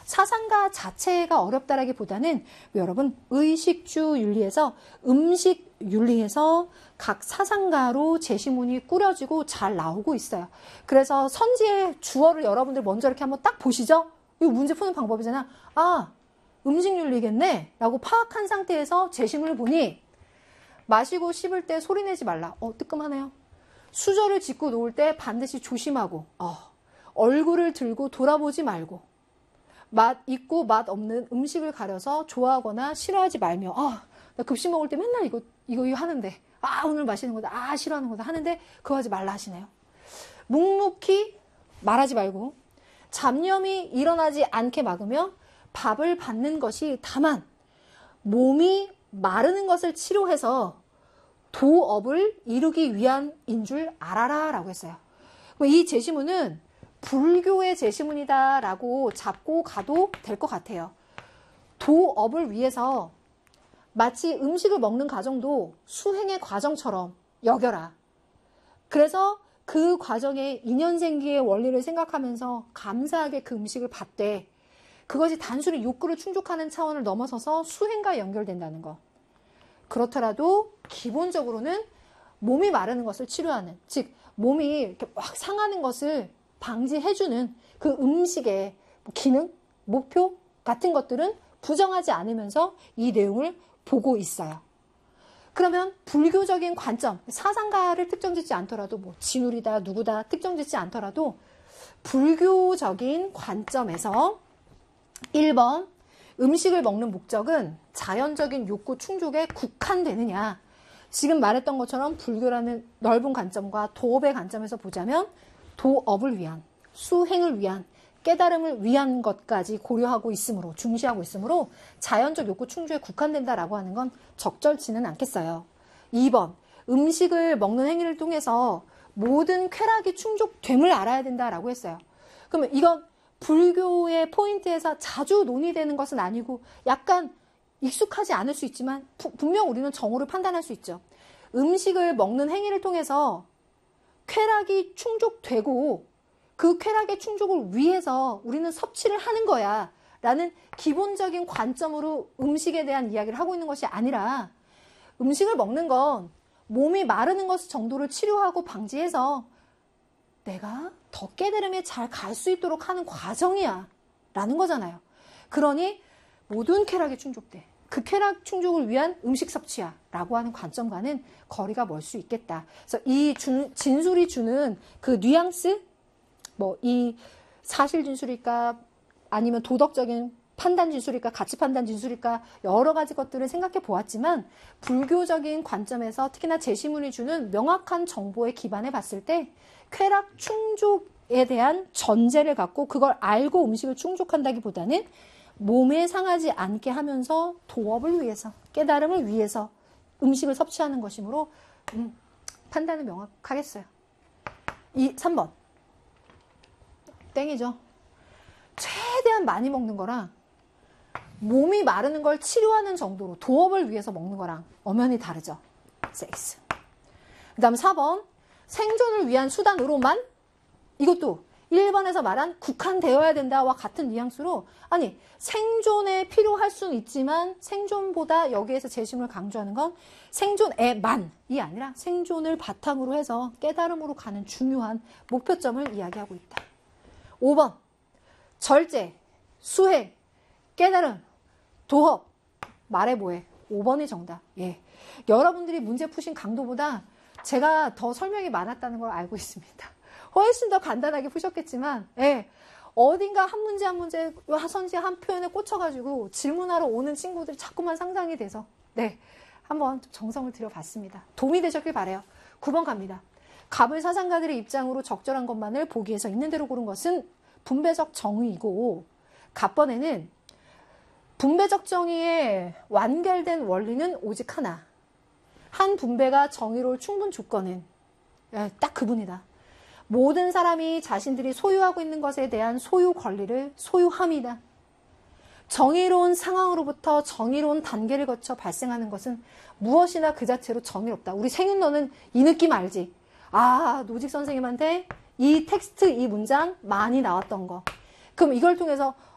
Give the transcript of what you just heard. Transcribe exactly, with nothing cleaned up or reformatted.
사상가 자체가 어렵다라기보다는 여러분 의식주 윤리에서 음식 윤리에서 각 사상가로 제시문이 꾸려지고 잘 나오고 있어요. 그래서 선지의 주어를 여러분들 먼저 이렇게 한번 딱 보시죠. 이거 문제 푸는 방법이잖아. 아, 음식 윤리겠네 라고 파악한 상태에서 제시문을 보니 마시고 씹을 때 소리 내지 말라. 어, 뜨끔하네요. 수저를 짚고 놓을 때 반드시 조심하고, 어, 얼굴을 들고 돌아보지 말고, 맛 있고 맛 없는 음식을 가려서 좋아하거나 싫어하지 말며, 아, 나 급식 먹을 때 맨날 이거, 이거, 이거 하는데, 아, 오늘 마시는 거다, 아, 싫어하는 거다 하는데, 그거 하지 말라 하시네요. 묵묵히 말하지 말고, 잡념이 일어나지 않게 막으며, 밥을 받는 것이 다만, 몸이 마르는 것을 치료해서 도업을 이루기 위함인 줄 알아라 라고 했어요. 이 제시문은 불교의 제시문이다 라고 잡고 가도 될 것 같아요. 도업을 위해서 마치 음식을 먹는 과정도 수행의 과정처럼 여겨라. 그래서 그 과정에 인연생기의 원리를 생각하면서 감사하게 그 음식을 받되 그것이 단순히 욕구를 충족하는 차원을 넘어서서 수행과 연결된다는 것. 그렇더라도 기본적으로는 몸이 마르는 것을 치료하는, 즉 몸이 이렇게 확 상하는 것을 방지해주는 그 음식의 기능, 목표 같은 것들은 부정하지 않으면서 이 내용을 보고 있어요. 그러면 불교적인 관점, 사상가를 특정짓지 않더라도 뭐 진울이다, 누구다 특정짓지 않더라도 불교적인 관점에서 일 번 음식을 먹는 목적은 자연적인 욕구 충족에 국한되느냐. 지금 말했던 것처럼 불교라는 넓은 관점과 도업의 관점에서 보자면 도업을 위한, 수행을 위한, 깨달음을 위한 것까지 고려하고 있으므로, 중시하고 있으므로 자연적 욕구 충족에 국한된다라고 하는 건 적절치는 않겠어요. 이 번 음식을 먹는 행위를 통해서 모든 쾌락이 충족됨을 알아야 된다라고 했어요. 그러면 이건 불교의 포인트에서 자주 논의되는 것은 아니고 약간 익숙하지 않을 수 있지만 분명 우리는 정오를 판단할 수 있죠. 음식을 먹는 행위를 통해서 쾌락이 충족되고 그 쾌락의 충족을 위해서 우리는 섭취를 하는 거야 라는 기본적인 관점으로 음식에 대한 이야기를 하고 있는 것이 아니라 음식을 먹는 건 몸이 마르는 것 정도를 치료하고 방지해서 내가 더 깨달음에 잘 갈 수 있도록 하는 과정이야 라는 거잖아요. 그러니 모든 쾌락이 충족돼. 그 쾌락 충족을 위한 음식 섭취야 라고 하는 관점과는 거리가 멀 수 있겠다. 그래서 이 준, 진술이 주는 그 뉘앙스, 뭐 이 사실 진술일까 아니면 도덕적인 판단 진술일까 가치 판단 진술일까 여러 가지 것들을 생각해 보았지만 불교적인 관점에서 특히나 제시문이 주는 명확한 정보에 기반해 봤을 때 쾌락 충족에 대한 전제를 갖고 그걸 알고 음식을 충족한다기보다는 몸에 상하지 않게 하면서 도업을 위해서, 깨달음을 위해서 음식을 섭취하는 것이므로 음, 판단은 명확하겠어요. 이 삼 번 땡이죠. 최대한 많이 먹는 거랑 몸이 마르는 걸 치료하는 정도로 도업을 위해서 먹는 거랑 엄연히 다르죠. 섹스. 그 다음 사 번 생존을 위한 수단으로만, 이것도 일 번에서 말한 국한되어야 된다와 같은 뉘앙스로, 아니 생존에 필요할 수는 있지만 생존보다 여기에서 제시문을 강조하는 건 생존에만이 아니라 생존을 바탕으로 해서 깨달음으로 가는 중요한 목표점을 이야기하고 있다. 오 번 절제, 수행, 깨달음, 도업, 말해 뭐해. 오 번이 정답. 예. 여러분들이 문제 푸신 강도보다 제가 더 설명이 많았다는 걸 알고 있습니다. 훨씬 더 간단하게 푸셨겠지만, 예, 어딘가 한 문제 한 문제, 선지 한 표현에 꽂혀가지고 질문하러 오는 친구들이 자꾸만 상상이 돼서, 네, 한번 정성을 들여봤습니다. 도움이 되셨길 바라요. 구 번 갑니다. 갑을 사상가들의 입장으로 적절한 것만을 보기 위해서 있는 대로 고른 것은 분배적 정의이고, 갑번에는 분배적 정의의 완결된 원리는 오직 하나. 한 분배가 정의로울 충분 조건은 딱 그분이다. 모든 사람이 자신들이 소유하고 있는 것에 대한 소유 권리를 소유함이다. 정의로운 상황으로부터 정의로운 단계를 거쳐 발생하는 것은 무엇이나 그 자체로 정의롭다. 우리 생윤너는 이 느낌 알지? 아, 노직 선생님한테 이 텍스트, 이 문장 많이 나왔던 거. 그럼 이걸 통해서